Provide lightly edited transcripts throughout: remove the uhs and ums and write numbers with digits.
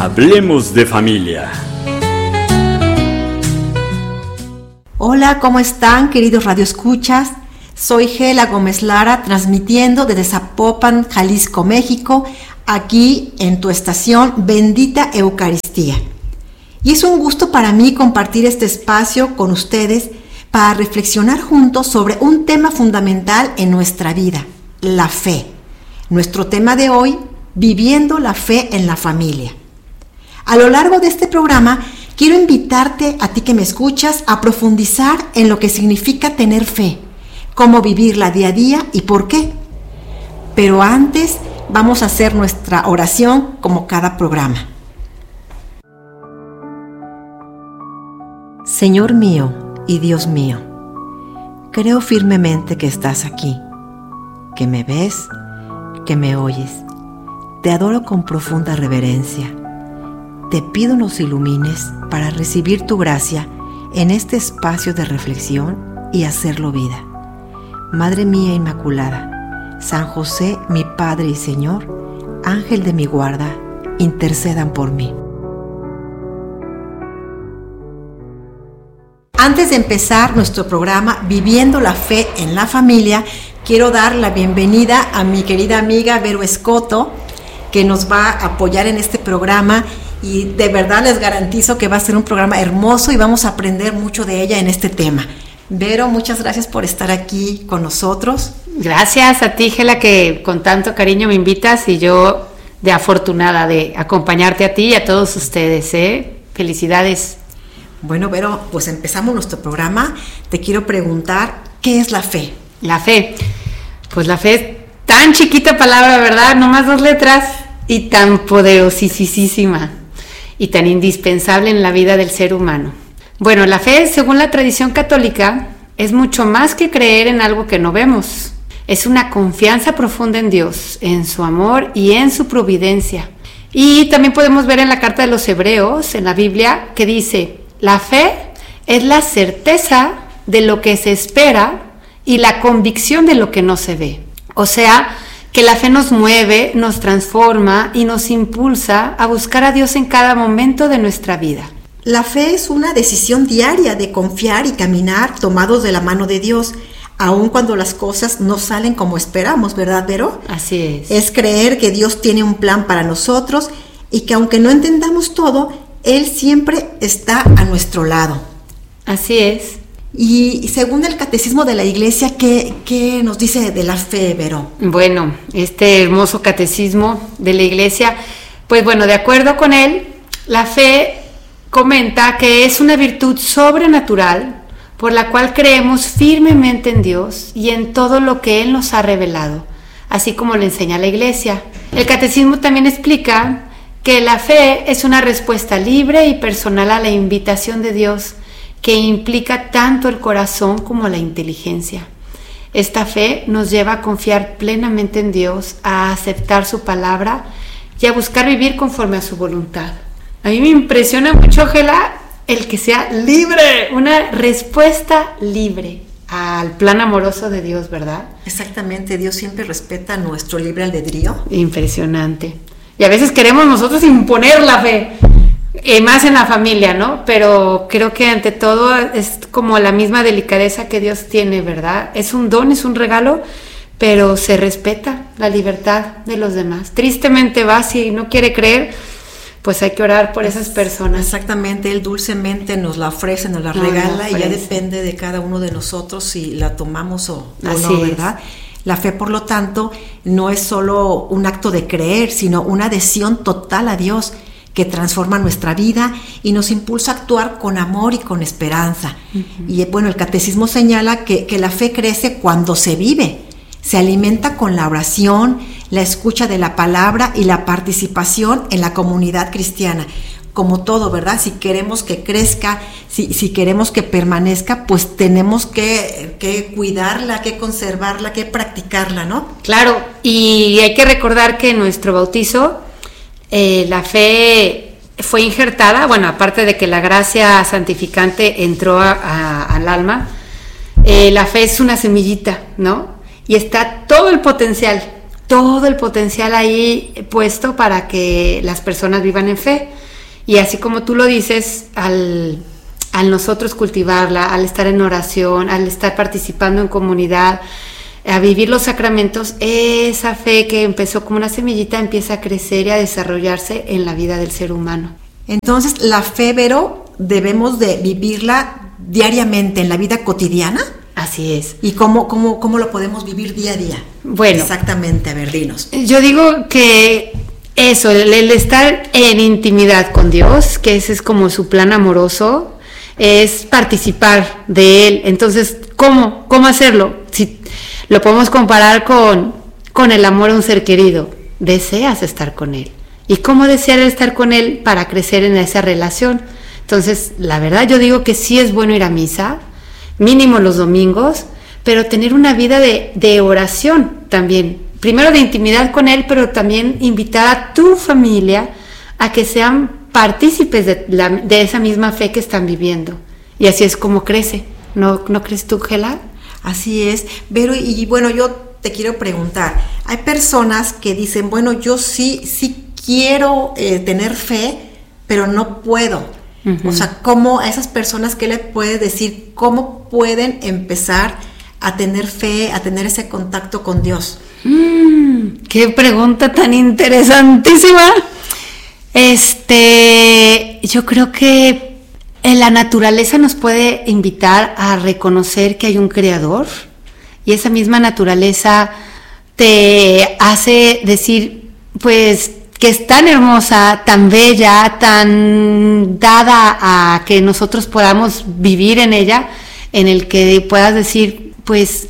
Hablemos de familia. Hola, ¿cómo están, queridos radioescuchas? Soy Gela Gómez Lara, transmitiendo desde Zapopan, Jalisco, México, aquí en tu estación Bendita Eucaristía. Y es un gusto para mí compartir este espacio con ustedes para reflexionar juntos sobre un tema fundamental en nuestra vida, la fe. Nuestro tema de hoy, viviendo la fe en la familia. A lo largo de este programa, quiero invitarte a ti que me escuchas a profundizar en lo que significa tener fe, cómo vivirla día a día y por qué. Pero antes, vamos a hacer nuestra oración como cada programa. Señor mío y Dios mío, creo firmemente que estás aquí, que me ves, que me oyes. Te adoro con profunda reverencia. Te pido nos ilumines para recibir tu gracia en este espacio de reflexión y hacerlo vida. Madre mía Inmaculada, San José, mi Padre y Señor, Ángel de mi guarda, intercedan por mí. Antes de empezar nuestro programa Viviendo la Fe en la Familia, quiero dar la bienvenida a mi querida amiga Vero Escoto, que nos va a apoyar en este programa. Y de verdad les garantizo que va a ser un programa hermoso y vamos a aprender mucho de ella en este tema. Vero, muchas gracias por estar aquí con nosotros. Gracias a ti, Gela, que con tanto cariño me invitas, y yo de afortunada de acompañarte a ti y a todos ustedes, Felicidades. Bueno, Vero, pues empezamos nuestro programa. Te quiero preguntar, ¿qué es la fe? La fe. Pues la fe es tan chiquita palabra, ¿verdad? Nomás 2 letras, y tan poderosísima y tan indispensable en la vida del ser humano. Bueno, la fe, según la tradición católica, es mucho más que creer en algo que no vemos. Es una confianza profunda en Dios, en su amor y en su providencia. Y también podemos ver en la carta de los Hebreos, en la Biblia, que dice: la fe es la certeza de lo que se espera y la convicción de lo que no se ve. O sea, que la fe nos mueve, nos transforma y nos impulsa a buscar a Dios en cada momento de nuestra vida. La fe es una decisión diaria de confiar y caminar tomados de la mano de Dios, aun cuando las cosas no salen como esperamos, ¿verdad, Vero? Así es. Es creer que Dios tiene un plan para nosotros y que aunque no entendamos todo, Él siempre está a nuestro lado. Así es. Y según el Catecismo de la Iglesia, ¿qué nos dice de la fe, Vero? Bueno, este hermoso Catecismo de la Iglesia, pues bueno, de acuerdo con él, la fe comenta que es una virtud sobrenatural por la cual creemos firmemente en Dios y en todo lo que Él nos ha revelado, así como lo enseña la Iglesia. El Catecismo también explica que la fe es una respuesta libre y personal a la invitación de Dios, que implica tanto el corazón como la inteligencia. Esta fe nos lleva a confiar plenamente en Dios, a aceptar su palabra y a buscar vivir conforme a su voluntad. A mí me impresiona mucho, Gela, el que sea libre, una respuesta libre al plan amoroso de Dios, ¿verdad? Exactamente, Dios siempre respeta nuestro libre albedrío. Impresionante. Y a veces queremos nosotros imponer la fe, más en la familia, ¿no? Pero creo que ante todo es como la misma delicadeza que Dios tiene, ¿verdad? Es un don, es un regalo, pero se respeta la libertad de los demás. Tristemente si no quiere creer, pues hay que orar por esas personas. Exactamente, Él dulcemente nos la ofrece, nos la regala, y ya depende de cada uno de nosotros si la tomamos o no, ¿verdad? La fe, por lo tanto, no es solo un acto de creer, sino una adhesión total a Dios, que transforma nuestra vida y nos impulsa a actuar con amor y con esperanza. Uh-huh. Y bueno, el Catecismo señala que la fe crece cuando se vive, se alimenta con la oración, la escucha de la palabra y la participación en la comunidad cristiana. Como todo, ¿verdad? Si queremos que crezca, si queremos que permanezca, pues tenemos que cuidarla, que conservarla, que practicarla, ¿no? Claro, y hay que recordar que en nuestro bautizo la fe fue injertada, bueno, aparte de que la gracia santificante entró al alma, la fe es una semillita, ¿no? Y está todo el potencial todo el potencial ahí puesto para que las personas vivan en fe. Y así como tú lo dices, al nosotros cultivarla, al estar en oración, al estar participando en comunidad, a vivir los sacramentos, esa fe que empezó como una semillita empieza a crecer y a desarrollarse en la vida del ser humano. Entonces, la fe, Vero, debemos de vivirla diariamente en la vida cotidiana. Así es. ¿Y cómo lo podemos vivir día a día? Bueno. Exactamente, a ver, dinos. Yo digo que eso, el estar en intimidad con Dios, que ese es como su plan amoroso, es participar de Él. Entonces, ¿cómo hacerlo? Si lo podemos comparar con el amor a un ser querido. Deseas estar con Él. ¿Y cómo desear estar con Él para crecer en esa relación? Entonces, la verdad, yo digo que sí es bueno ir a misa, mínimo los domingos, pero tener una vida de oración también. Primero de intimidad con Él, pero también invitar a tu familia a que sean partícipes de esa misma fe que están viviendo. Y así es como crece. ¿No crees tú, Gela? Así es. Vero, y bueno, yo te quiero preguntar, hay personas que dicen, bueno, yo sí quiero tener fe, pero no puedo. Uh-huh. O sea, ¿cómo a esas personas qué le puedes decir? ¿Cómo pueden empezar a tener fe, a tener ese contacto con Dios? ¡Qué pregunta tan interesantísima! Yo creo que la naturaleza nos puede invitar a reconocer que hay un creador, y esa misma naturaleza te hace decir, pues, que es tan hermosa, tan bella, tan dada a que nosotros podamos vivir en ella, en el que puedas decir, pues,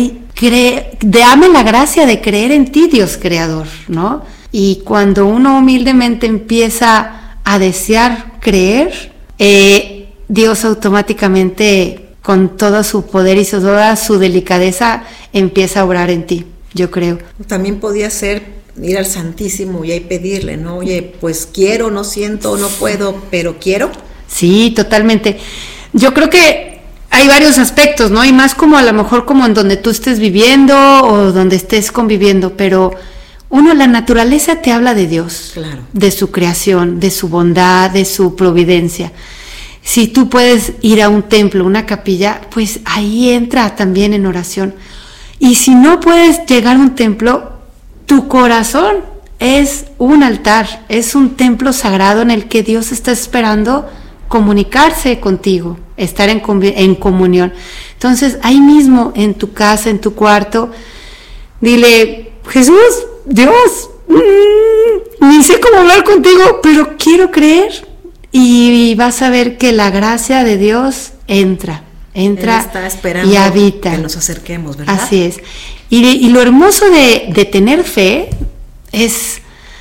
dame la gracia de creer en ti, Dios creador, ¿no? Y cuando uno humildemente empieza a desear creer, Dios automáticamente, con todo su poder y toda su delicadeza, empieza a obrar en ti, yo creo. También podía ser ir al Santísimo y ahí pedirle, ¿no? Oye, pues quiero, no siento, no puedo, pero quiero. Sí, totalmente. Yo creo que hay varios aspectos, ¿no? Y más como a lo mejor como en donde tú estés viviendo o donde estés conviviendo, pero la naturaleza te habla de Dios, claro, de su creación, de su bondad, de su providencia. Si tú puedes ir a un templo, una capilla, pues ahí entra también en oración. Y si no puedes llegar a un templo, tu corazón es un altar, es un templo sagrado en el que Dios está esperando comunicarse contigo, estar en comunión. Entonces, ahí mismo, en tu casa, en tu cuarto, dile, Jesús, Dios, ni sé cómo hablar contigo, pero quiero creer. Y vas a ver que la gracia de Dios entra Él está esperando y habita. Que nos acerquemos, ¿verdad? Así es. Y lo hermoso de tener fe es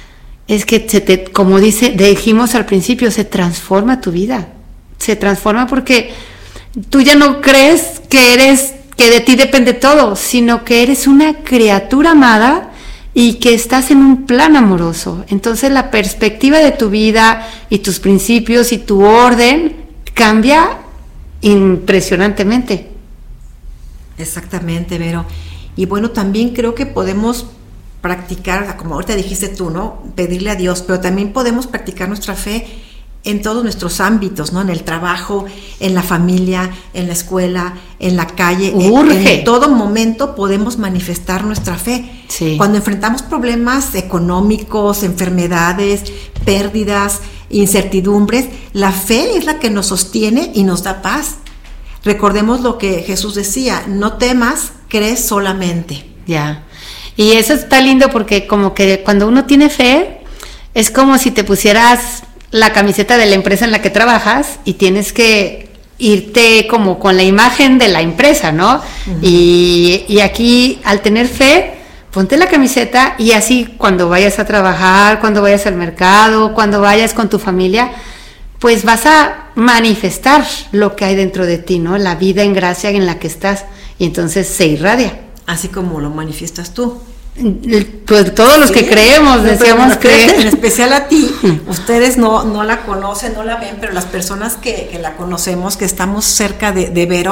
que como dijimos al principio, se transforma tu vida. Se transforma porque tú ya no crees que de ti depende todo, sino que eres una criatura amada y que estás en un plan amoroso. Entonces la perspectiva de tu vida y tus principios y tu orden cambia impresionantemente. Exactamente, Vero. Y bueno, también creo que podemos practicar, como ahorita dijiste tú, ¿no? Pedirle a Dios, pero también podemos practicar nuestra fe en todos nuestros ámbitos, ¿no? En el trabajo, en la familia, en la escuela, en la calle. En todo momento podemos manifestar nuestra fe. Sí. Cuando enfrentamos problemas económicos, enfermedades, pérdidas, incertidumbres, la fe es la que nos sostiene y nos da paz. Recordemos lo que Jesús decía, no temas, crees solamente. Ya. Y eso está lindo porque como que cuando uno tiene fe, es como si te pusieras la camiseta de la empresa en la que trabajas y tienes que irte como con la imagen de la empresa, ¿no? Uh-huh. Y aquí, al tener fe, ponte la camiseta y así cuando vayas a trabajar, cuando vayas al mercado, cuando vayas con tu familia, pues vas a manifestar lo que hay dentro de ti, ¿no? La vida en gracia en la que estás, y entonces se irradia. Así como lo manifiestas tú. Pues todos los que creemos, deseamos creer. En especial a ti, ustedes no la conocen, no la ven, pero las personas que la conocemos, que estamos cerca de Vero,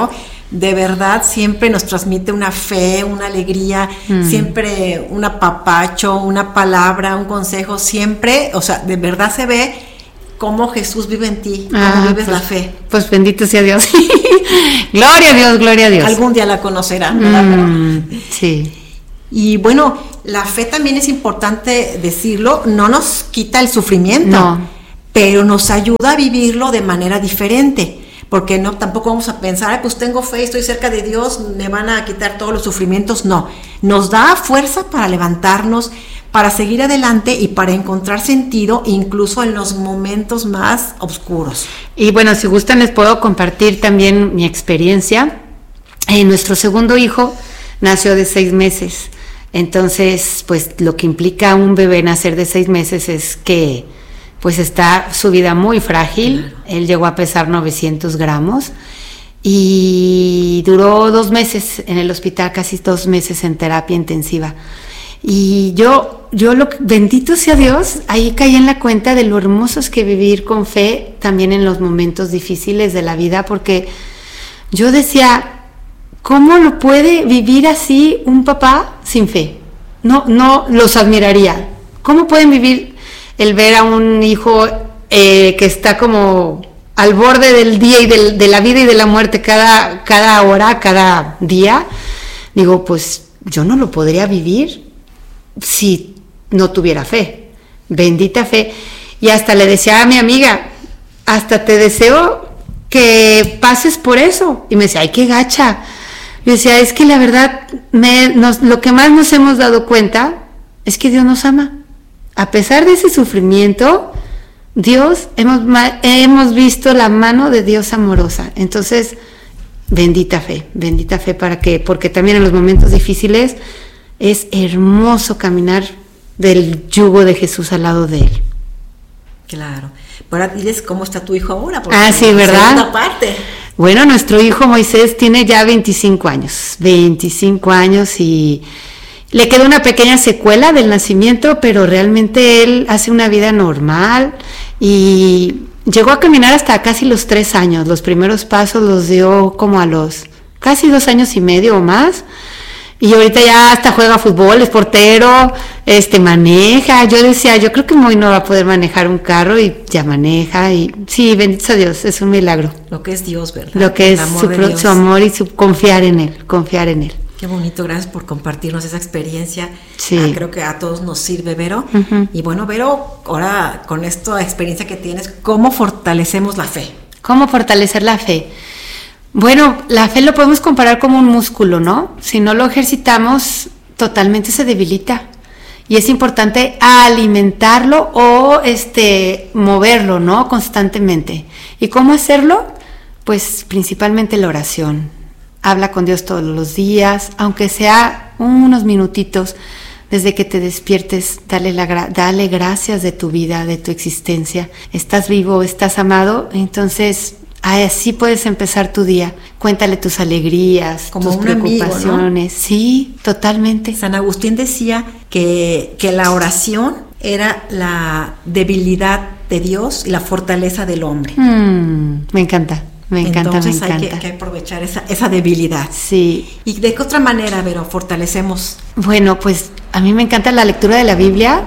de verdad siempre nos transmite una fe, una alegría, siempre un apapacho, una palabra, un consejo, siempre, o sea, de verdad se ve cómo Jesús vive en ti, cómo vives la fe. Pues bendito sea Dios. Gloria a Dios, gloria a Dios. Algún día la conocerán, ¿verdad? Sí. Y bueno, la fe también es importante decirlo, no nos quita el sufrimiento, No. pero nos ayuda a vivirlo de manera diferente. Porque no, tampoco vamos a pensar, ay, pues tengo fe, estoy cerca de Dios, me van a quitar todos los sufrimientos. No, nos da fuerza para levantarnos, para seguir adelante y para encontrar sentido incluso en los momentos más oscuros. Y bueno, si gustan les puedo compartir también mi experiencia. Nuestro segundo hijo nació de 6 meses. Entonces, pues lo que implica un bebé nacer de 6 meses es que pues está su vida muy frágil. Claro. Él llegó a pesar 900 gramos y duró 2 meses en el hospital, casi 2 meses en terapia intensiva. Y bendito sea Dios, ahí caí en la cuenta de lo hermoso es que vivir con fe también en los momentos difíciles de la vida, porque yo decía, ¿cómo lo puede vivir así un papá sin fe? No los admiraría. ¿Cómo pueden vivir el ver a un hijo que está como al borde del día y de la vida y de la muerte cada hora, cada día? Digo, pues yo no lo podría vivir si no tuviera fe, bendita fe. Y hasta le decía a mi amiga, hasta te deseo que pases por eso. Y me decía, ay, qué gacha. Yo decía, es que la verdad, lo que más nos hemos dado cuenta es que Dios nos ama. A pesar de ese sufrimiento, hemos visto la mano de Dios amorosa. Entonces, bendita fe porque también en los momentos difíciles es hermoso caminar del yugo de Jesús al lado de Él. Claro. Ahora diles cómo está tu hijo ahora. Sí, ¿verdad? Segunda parte. Bueno, nuestro hijo Moisés tiene ya 25 años y le quedó una pequeña secuela del nacimiento, pero realmente él hace una vida normal y llegó a caminar hasta casi los 3 años. Los primeros pasos los dio como a los casi 2 años y medio o más. Y ahorita ya hasta juega fútbol, es portero, maneja. Yo decía, yo creo que Moy no va a poder manejar un carro y ya maneja. Y sí, bendito sea Dios, es un milagro. Lo que es Dios, ¿verdad? Lo que es su amor y su confiar en Él. Qué bonito, gracias por compartirnos esa experiencia. Sí. Creo que a todos nos sirve, Vero. Y bueno, Vero, ahora con esta experiencia que tienes, ¿cómo fortalecemos la fe? ¿Cómo fortalecer la fe? Bueno, la fe lo podemos comparar como un músculo, ¿no? Si no lo ejercitamos, totalmente se debilita. Y es importante alimentarlo o moverlo, ¿no? Constantemente. ¿Y cómo hacerlo? Pues principalmente la oración. Habla con Dios todos los días, aunque sea unos minutitos. Desde que te despiertes, dale gracias de tu vida, de tu existencia. Estás vivo, estás amado, entonces así puedes empezar tu día. Cuéntale tus alegrías, como tus preocupaciones. Amigo, ¿no? Sí, totalmente. San Agustín decía que la oración era la debilidad de Dios y la fortaleza del hombre. Me encanta. Entonces hay que aprovechar esa debilidad. Sí. ¿Y de qué otra manera, Vero, fortalecemos? Bueno, pues a mí me encanta la lectura de la Biblia.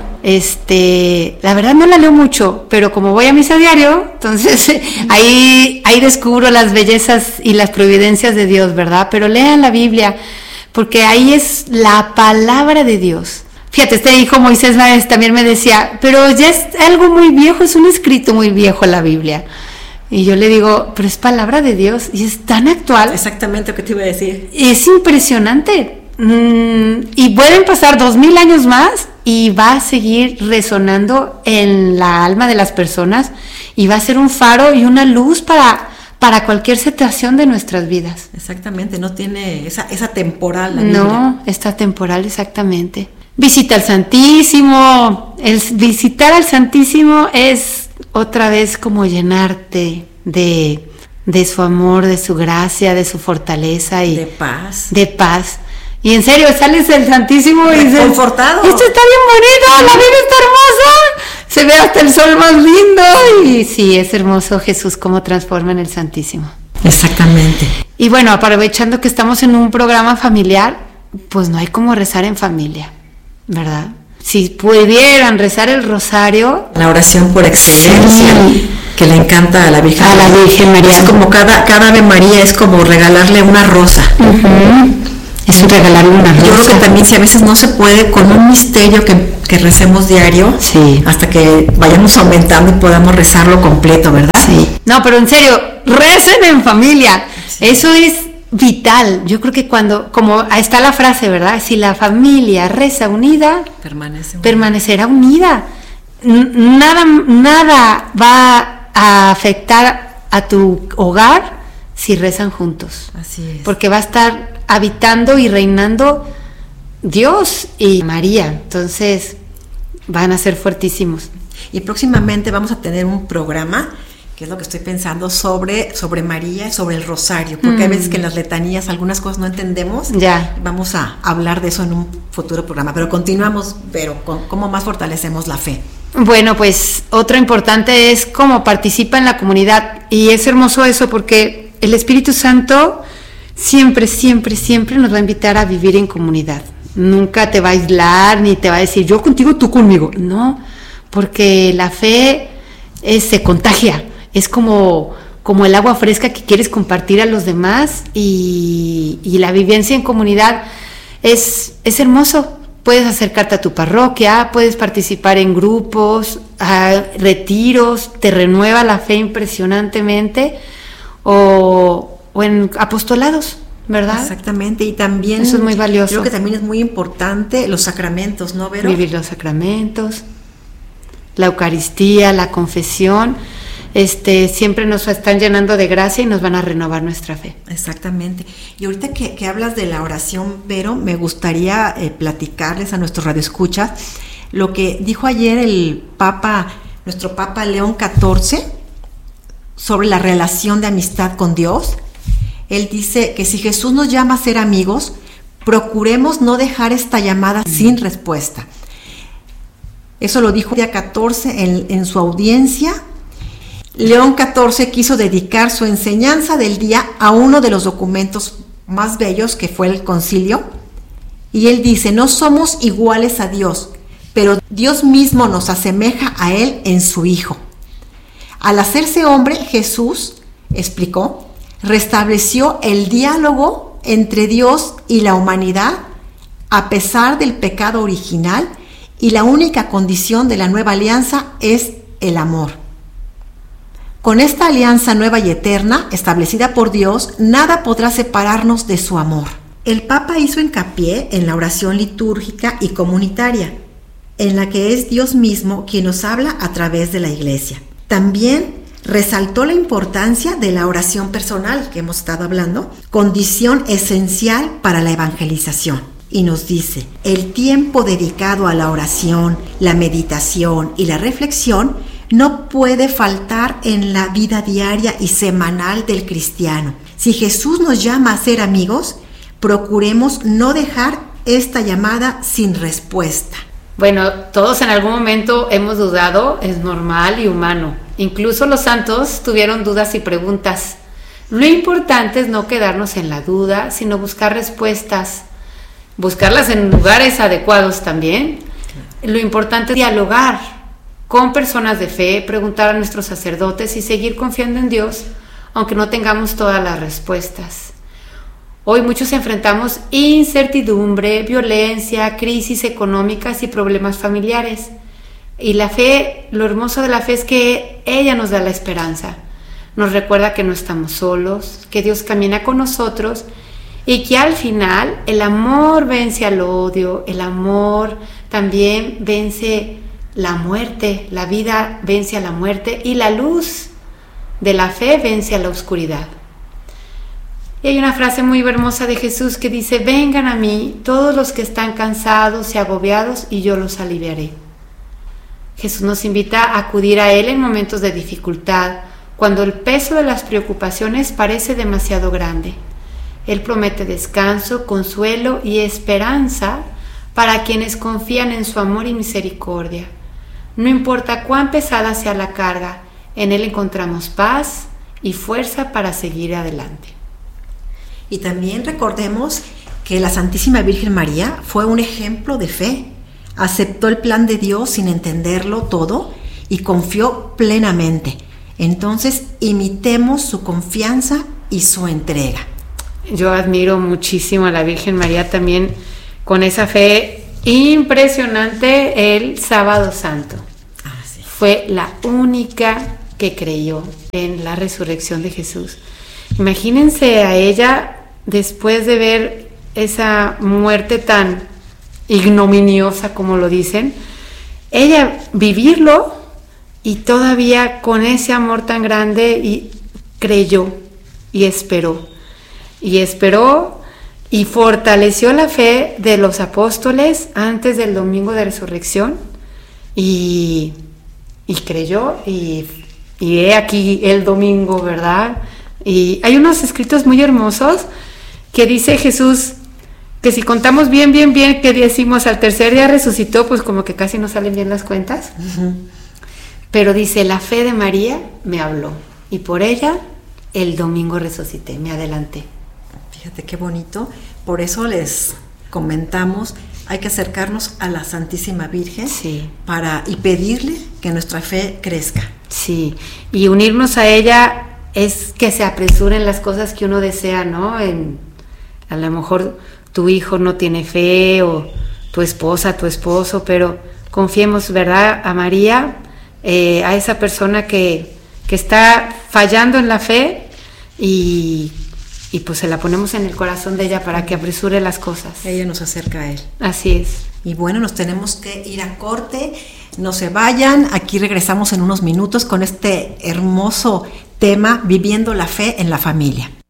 La verdad no la leo mucho, pero como voy a misa diario, entonces ahí descubro las bellezas y las providencias de Dios, ¿verdad? Pero lean la Biblia, porque ahí es la palabra de Dios. Fíjate, hijo Moisés también me decía, pero ya es algo muy viejo, es un escrito muy viejo la Biblia. Y yo le digo, pero es palabra de Dios y es tan actual. Exactamente lo que te iba a decir. Es impresionante. Y pueden pasar 2000 años más y va a seguir resonando en la alma de las personas y va a ser un faro y una luz para cualquier situación de nuestras vidas. Exactamente, no tiene esa temporal la Biblia. No, está temporal, exactamente. Visita al Santísimo. Visitar al Santísimo es otra vez como llenarte de su amor, de su gracia, de su fortaleza y de paz. Y en serio, sales del Santísimo y dices, confortado. Esto está bien bonito, la vida está hermosa, se ve hasta el sol más lindo. Y sí, es hermoso Jesús cómo transforma en el Santísimo. Exactamente. Y bueno, aprovechando que estamos en un programa familiar, pues no hay como rezar en familia, ¿verdad? Si pudieran rezar el rosario. La oración por excelencia, sí, que le encanta a la Virgen. A la Virgen María. Es como cada Ave María es como regalarle una rosa. Es regalarle una rosa. Yo creo que también si a veces no se puede, con un misterio que recemos diario, sí, hasta que vayamos aumentando y podamos rezarlo completo, ¿verdad? Sí. No, pero en serio, recen en familia. Sí. Eso es vital. Yo creo que como está la frase, ¿verdad? Si la familia reza unida, permanecerá unida. Nada va a afectar a tu hogar si rezan juntos. Así es. Porque va a estar habitando y reinando Dios y María. Entonces van a ser fuertísimos. Y próximamente vamos a tener un programa, que es lo que estoy pensando, sobre María y sobre el rosario, porque hay veces que en las letanías algunas cosas no entendemos. Ya. Vamos a hablar de eso en un futuro programa, pero continuamos, pero ¿cómo más fortalecemos la fe? Bueno, pues otro importante es cómo participa en la comunidad, y es hermoso eso porque el Espíritu Santo siempre nos va a invitar a vivir en comunidad. Nunca te va a aislar ni te va a decir yo contigo, tú conmigo. No, porque la fe se contagia. Es como el agua fresca que quieres compartir a los demás, y la vivencia en comunidad es hermoso. Puedes acercarte a tu parroquia, puedes participar en grupos, a retiros, te renueva la fe impresionantemente, o en apostolados, ¿verdad? Exactamente, y también eso es muy valioso. Creo que también es muy importante los sacramentos, ¿no, Vero? Vivir los sacramentos, la Eucaristía, la confesión, siempre nos están llenando de gracia y nos van a renovar nuestra fe. Exactamente. Y ahorita que hablas de la oración, Vero, me gustaría platicarles a nuestros radioescuchas lo que dijo ayer nuestro Papa León XIV, sobre la relación de amistad con Dios. Él dice que si Jesús nos llama a ser amigos, procuremos no dejar esta llamada sin respuesta. Eso lo dijo el día 14 en su audiencia. León XIV quiso dedicar su enseñanza del día a uno de los documentos más bellos, que fue el concilio, y él dice: no somos iguales a Dios, pero Dios mismo nos asemeja a Él en su Hijo. Al hacerse hombre, Jesús, explicó, restableció el diálogo entre Dios y la humanidad a pesar del pecado original, y la única condición de la nueva alianza es el amor. Con esta alianza nueva y eterna, establecida por Dios, nada podrá separarnos de su amor. El Papa hizo hincapié en la oración litúrgica y comunitaria, en la que es Dios mismo quien nos habla a través de la Iglesia. También resaltó la importancia de la oración personal, que hemos estado hablando, condición esencial para la evangelización. Y nos dice: el tiempo dedicado a la oración, la meditación y la reflexión no puede faltar en la vida diaria y semanal del cristiano. Si Jesús nos llama a ser amigos, procuremos no dejar esta llamada sin respuesta. Bueno, todos en algún momento hemos dudado, es normal y humano. Incluso los santos tuvieron dudas y preguntas. Lo importante es no quedarnos en la duda, sino buscar respuestas, buscarlas en lugares adecuados también. Lo importante es dialogar con personas de fe, preguntar a nuestros sacerdotes y seguir confiando en Dios, aunque no tengamos todas las respuestas. Hoy muchos enfrentamos incertidumbre, violencia, crisis económicas y problemas familiares. Y la fe, lo hermoso de la fe es que ella nos da la esperanza. Nos recuerda que no estamos solos, que Dios camina con nosotros y que al final el amor vence al odio, el amor también vence la muerte, la vida vence a la muerte y la luz de la fe vence a la oscuridad. Y hay una frase muy hermosa de Jesús que dice: vengan a mí todos los que están cansados y agobiados y yo los aliviaré. Jesús nos invita a acudir a Él en momentos de dificultad, cuando el peso de las preocupaciones parece demasiado grande. Él promete descanso, consuelo y esperanza para quienes confían en su amor y misericordia. No importa cuán pesada sea la carga, en Él encontramos paz y fuerza para seguir adelante. Y también recordemos que la Santísima Virgen María fue un ejemplo de fe. Aceptó el plan de Dios sin entenderlo todo y confió plenamente. Entonces, imitemos su confianza y su entrega. Yo admiro muchísimo a la Virgen María también con esa fe impresionante el Sábado Santo. Sí. Fue la única que creyó en la resurrección de Jesús. Imagínense a ella después de ver esa muerte tan ignominiosa, como lo dicen, ella vivirlo y todavía con ese amor tan grande y creyó y esperó y fortaleció la fe de los apóstoles antes del domingo de resurrección y creyó y he aquí el domingo, ¿verdad? Y hay unos escritos muy hermosos que dice Jesús que si contamos bien, que decimos al tercer día resucitó, pues como que casi no salen bien las cuentas. Uh-huh. Pero dice, la fe de María me habló y por ella el domingo resucité, me adelanté. Fíjate qué bonito, por eso les comentamos, hay que acercarnos a la Santísima Virgen sí. y pedirle que nuestra fe crezca. Sí, y unirnos a ella es que se apresuren las cosas que uno desea, ¿no? A lo mejor tu hijo no tiene fe o tu esposa, tu esposo, pero confiemos, ¿verdad? A María, a esa persona que está fallando en la fe y pues se la ponemos en el corazón de ella para que apresure las cosas. Ella nos acerca a Él. Así es. Y bueno, nos tenemos que ir a corte, no se vayan, aquí regresamos en unos minutos con este hermoso tema, viviendo la fe en la familia.